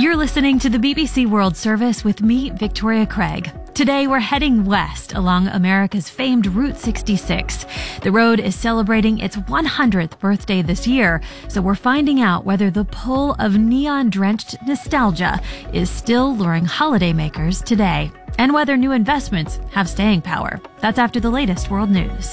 You're listening to the BBC World Service with me, Victoria Craig. Today, we're heading west along America's famed Route 66. The road is celebrating its 100th birthday this year, so we're finding out whether the pull of neon-drenched nostalgia is still luring holidaymakers today, and whether new investments have staying power. That's after the latest world news.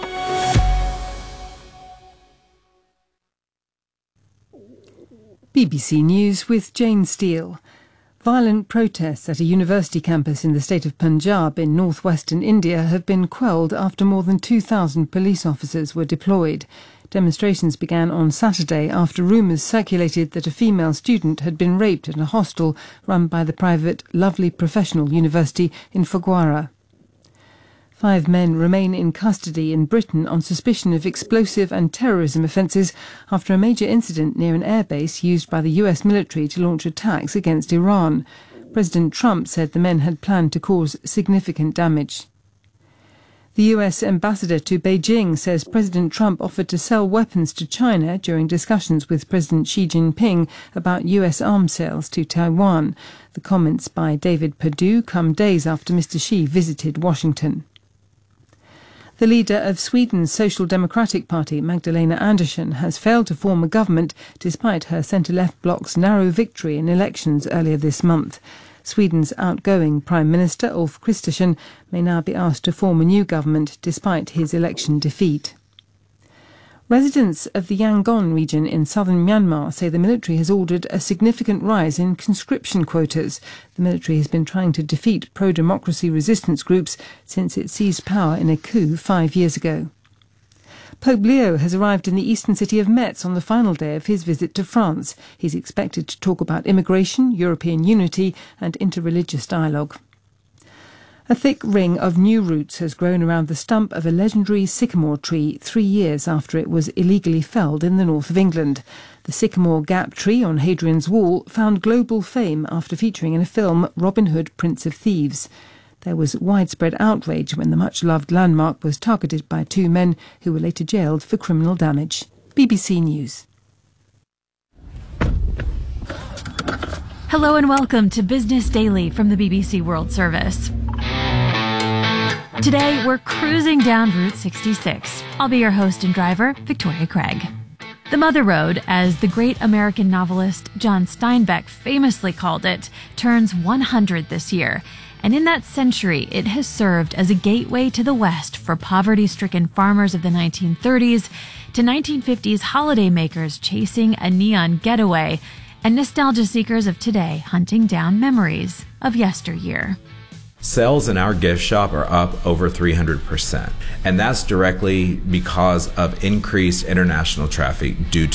BBC News with Jane Steele. Violent protests at a university campus in the state of Punjab in northwestern India have been quelled after more than 2,000 police officers were deployed. Demonstrations began on Saturday after rumours circulated that a female student had been raped in a hostel run by the private Lovely Professional University in Phagwara. 5 men remain in custody in Britain on suspicion of explosive and terrorism offences after a major incident near an airbase used by the US military to launch attacks against Iran. President Trump said the men had planned to cause significant damage. The US ambassador to Beijing says President Trump offered to sell weapons to China during discussions with President Xi Jinping about US arms sales to Taiwan. The comments by David Perdue come days after Mr. Xi visited Washington. The leader of Sweden's Social Democratic Party, Magdalena Andersson, has failed to form a government despite her centre-left bloc's narrow victory in elections earlier this month. Sweden's outgoing Prime Minister, Ulf Kristersson, may now be asked to form a new government despite his election defeat. Residents of the Yangon region in southern Myanmar say the military has ordered a significant rise in conscription quotas. The military has been trying to defeat pro-democracy resistance groups since it seized power in a coup 5 years ago. Pope Leo has arrived in the eastern city of Metz on the final day of his visit to France. He's expected to talk about immigration, European unity and interreligious dialogue. A thick ring of new roots has grown around the stump of a legendary sycamore tree 3 years after it was illegally felled in the north of England. The Sycamore Gap tree on Hadrian's Wall found global fame after featuring in a film Robin Hood, Prince of Thieves. There was widespread outrage when the much-loved landmark was targeted by 2 men who were later jailed for criminal damage. BBC News. Hello and welcome to Business Daily from the BBC World Service. Today, we're cruising down Route 66. I'll be your host and driver, Victoria Craig. The Mother Road, as the great American novelist John Steinbeck famously called it, turns 100 this year. And in that century, it has served as a gateway to the West for poverty-stricken farmers of the 1930s, to 1950s holidaymakers chasing a neon getaway, and nostalgia seekers of today hunting down memories of yesteryear. Sales in our gift shop are up over 300%, and that's directly because of increased international traffic due